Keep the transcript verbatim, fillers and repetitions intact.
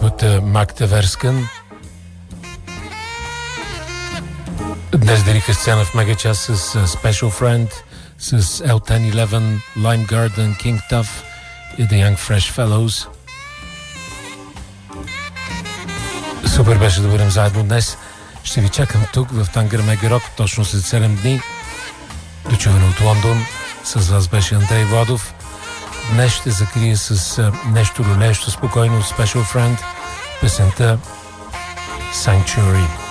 от Мак Теверскън. Днес делиха сцена в Мегачас с Special Friend, с L ten eleven, Lime Garden, King Tuff и The Young Fresh Fellows. Супер беше да бъдем заедно днес. Ще ви чакам тук в Тангър Мега Рок точно след седем дни. До чуване от Лондон. С вас беше Андрей Владов. Днес ще закрия с нещо люлещо спокойно от Special Friend, песента Sanctuary.